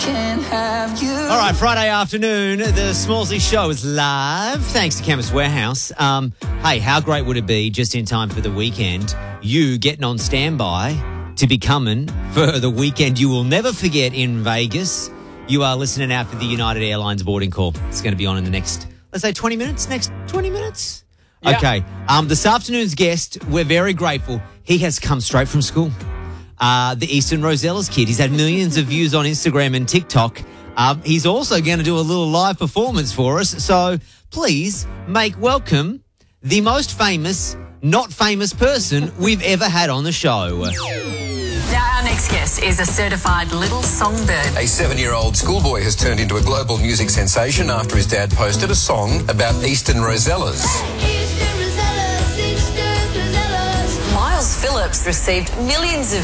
Can't have you. All right, Friday afternoon, the Smallsy Show is live. Thanks to Chemist Warehouse. Hey, how great would it be just in time for the weekend, you getting on standby to be coming for the weekend you will never forget in Vegas. You are listening out for the United Airlines boarding call. It's going to be on in the next, let's say 20 minutes, next 20 minutes. Yeah. Okay. This afternoon's guest, we're very grateful. He has come straight from school. The Eastern Rosellas kid. He's had millions of views on Instagram and TikTok. He's also going to do a little live performance for us. So please make welcome the most famous, not famous person we've ever had on the show. Now, our next guest is a certified little songbird. A 7-year-old schoolboy has turned into a global music sensation after his dad posted a song about Eastern Rosellas. Miles Phillips received millions of